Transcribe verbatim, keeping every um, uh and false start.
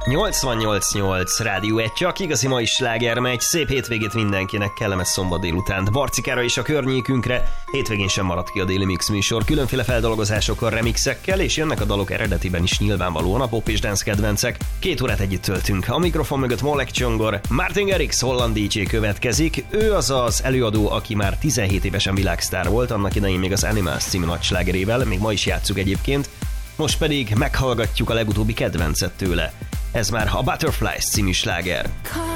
nyolcvannyolc nyolc Rádió egy, csak igazi mai sláger megy. Szép hétvégét mindenkinek, kellemes szombat délután Barcikára és a környékünkre. Hétvégén sem maradt ki a Déli Mix műsor, különféle feldolgozásokkal, remixekkel, és jönnek a dalok eredetiben is nyilvánvalóan a pop és dance kedvencek. Két órát együtt töltünk. A mikrofon mögött Molek Csongor, Martin Garrix holland dé dzsé következik. Ő az az előadó, aki már tizenhét évesen világsztár volt, annak idején még az Animals című nagy slágerével, még ma is játsszuk egyébként. Most pedig meghallgatjuk a legutóbbi kedvencet tőle. Ez már a Butterflies című sláger.